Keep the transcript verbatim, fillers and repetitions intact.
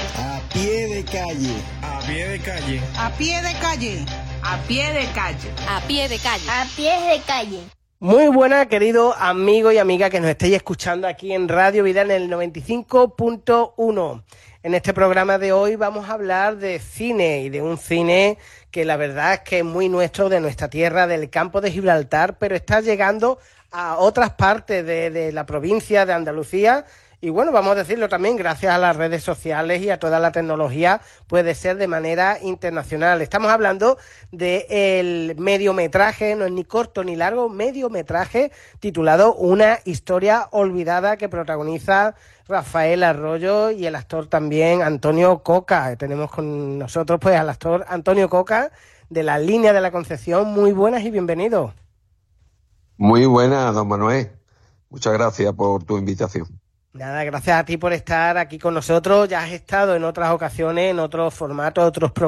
A pie de calle. A pie de calle. A pie de calle. A pie de calle. A pie de calle. A pie de calle. Muy buenas, queridos amigos y amigas que nos estéis escuchando aquí en Radio Vida en el noventa y cinco punto uno. En este programa de hoy vamos a hablar de cine y de un cine que la verdad es que es muy nuestro, de nuestra tierra, del campo de Gibraltar, pero está llegando a otras partes de, de la provincia de Andalucía. Y bueno, vamos a decirlo también, gracias a las redes sociales y a toda la tecnología, puede ser de manera internacional. Estamos hablando del mediometraje, no es ni corto ni largo, mediometraje titulado Una historia olvidada, que protagoniza Rafael Arroyo y el actor también Antonio Coca. Tenemos con nosotros pues al actor Antonio Coca de La Línea de la Concepción. Muy buenas y bienvenido. Muy buenas, don Manuel. Muchas gracias por tu invitación. Nada, gracias a ti por estar aquí con nosotros. Ya has estado en otras ocasiones, en otros formatos, otros programas.